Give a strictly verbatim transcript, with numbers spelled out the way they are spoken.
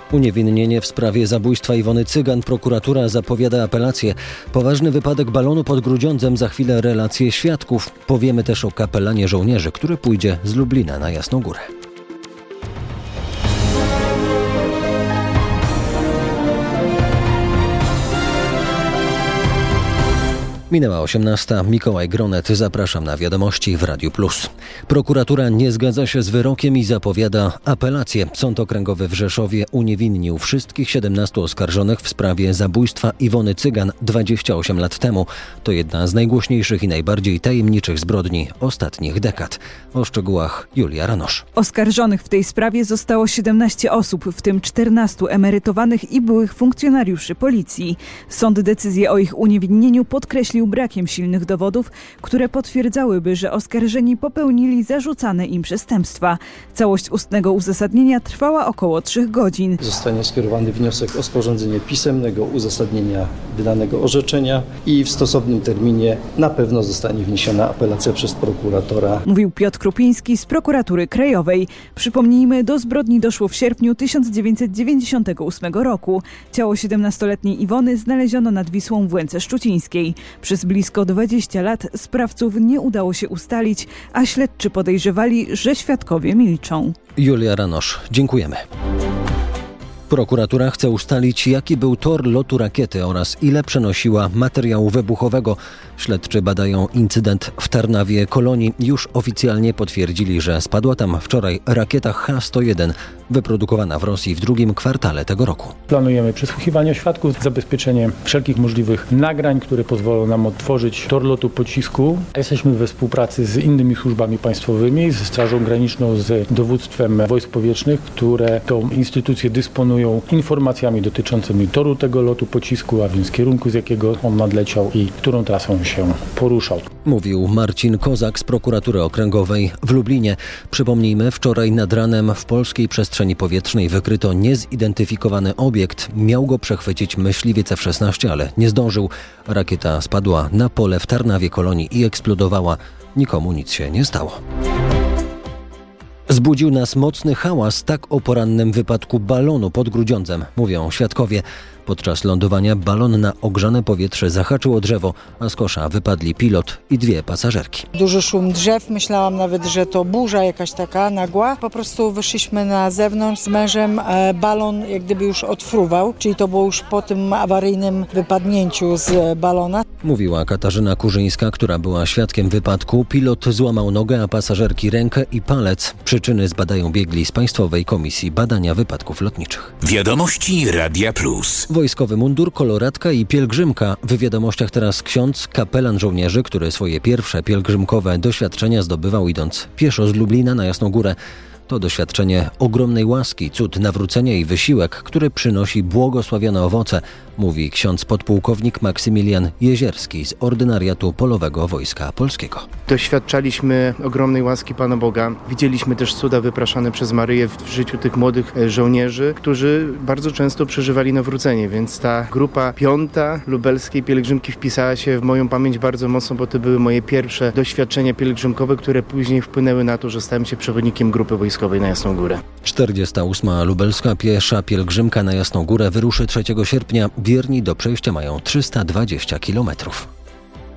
Uniewinnienie w sprawie zabójstwa Iwony Cygan. Prokuratura zapowiada apelację. Poważny wypadek balonu pod Grudziądzem. Za chwilę relacje świadków. Powiemy też o kapelanie żołnierzy, który pójdzie z Lublina na Jasną Górę. Minęła osiemnasta. Mikołaj Gronet. Zapraszam na wiadomości w Radiu Plus. Prokuratura nie zgadza się z wyrokiem i zapowiada apelację. Sąd Okręgowy w Rzeszowie uniewinnił wszystkich siedemnastu oskarżonych w sprawie zabójstwa Iwony Cygan dwadzieścia osiem lat temu. To jedna z najgłośniejszych i najbardziej tajemniczych zbrodni ostatnich dekad. O szczegółach Julia Ranosz. Oskarżonych w tej sprawie zostało siedemnaście osób, w tym czternastu emerytowanych i byłych funkcjonariuszy policji. Sąd decyzję o ich uniewinnieniu podkreślił brakiem silnych dowodów, które potwierdzałyby, że oskarżeni popełnili zarzucane im przestępstwa. Całość ustnego uzasadnienia trwała około trzech godzin. Zostanie skierowany wniosek o sporządzenie pisemnego uzasadnienia wydanego orzeczenia i w stosownym terminie na pewno zostanie wniesiona apelacja przez prokuratora. Mówił Piotr Krupiński z Prokuratury Krajowej. Przypomnijmy, do zbrodni doszło w sierpniu tysiąc dziewięćset dziewięćdziesiątego ósmego roku. Ciało siedemnastoletniej Iwony znaleziono nad Wisłą w Łęce Szczucińskiej. Przez blisko dwadzieścia lat sprawców nie udało się ustalić, a śledczy podejrzewali, że świadkowie milczą. Julia Ranosz, dziękujemy. Prokuratura chce ustalić, jaki był tor lotu rakiety oraz ile przenosiła materiału wybuchowego. Śledczy badają incydent w Tarnawie Kolonii. Już oficjalnie potwierdzili, że spadła tam wczoraj rakieta H sto jeden, wyprodukowana w Rosji w drugim kwartale tego roku. Planujemy przesłuchiwanie świadków, zabezpieczenie wszelkich możliwych nagrań, które pozwolą nam odtworzyć tor lotu pocisku. Jesteśmy we współpracy z innymi służbami państwowymi, ze Strażą Graniczną, z dowództwem wojsk powietrznych, które tą instytucję dysponują informacjami dotyczącymi toru tego lotu pocisku, a więc kierunku, z jakiego on nadleciał i którą trasą się poruszał. Mówił Marcin Kozak z Prokuratury Okręgowej w Lublinie. Przypomnijmy, wczoraj nad ranem w polskiej przestrzeni powietrznej wykryto niezidentyfikowany obiekt. Miał go przechwycić myśliwiec F szesnaście, ale nie zdążył. Rakieta spadła na pole w Tarnawie Kolonii i eksplodowała. Nikomu nic się nie stało. Zbudził nas mocny hałas tak o porannym wypadku balonu pod Grudziądzem, mówią świadkowie. Podczas lądowania balon na ogrzane powietrze zahaczył o drzewo, a z kosza wypadli pilot i dwie pasażerki. Duży szum drzew, myślałam nawet, że to burza jakaś taka nagła. Po prostu wyszliśmy na zewnątrz z mężem, balon jak gdyby już odfruwał, czyli to było już po tym awaryjnym wypadnięciu z balona. Mówiła Katarzyna Kurzyńska, która była świadkiem wypadku. Pilot złamał nogę, a pasażerki rękę i palec. Przyczyny zbadają biegli z Państwowej Komisji Badania Wypadków Lotniczych. Wiadomości Radia Plus. Wojskowy mundur, koloratka i pielgrzymka. W wiadomościach teraz ksiądz, kapelan żołnierzy, który swoje pierwsze pielgrzymkowe doświadczenia zdobywał idąc pieszo z Lublina na Jasną Górę. To doświadczenie ogromnej łaski, cud nawrócenia i wysiłek, który przynosi błogosławione owoce, mówi ksiądz podpułkownik Maksymilian Jezierski z Ordynariatu Polowego Wojska Polskiego. Doświadczaliśmy ogromnej łaski Pana Boga. Widzieliśmy też cuda wypraszane przez Maryję w życiu tych młodych żołnierzy, którzy bardzo często przeżywali nawrócenie, więc ta grupa piąta lubelskiej pielgrzymki wpisała się w moją pamięć bardzo mocno, bo to były moje pierwsze doświadczenia pielgrzymkowe, które później wpłynęły na to, że stałem się przewodnikiem grupy wojskowej na Jasną Górę. czterdziesta ósma lubelska piesza pielgrzymka na Jasną Górę wyruszy trzeciego sierpnia. Wierni do przejścia mają trzysta dwadzieścia kilometrów.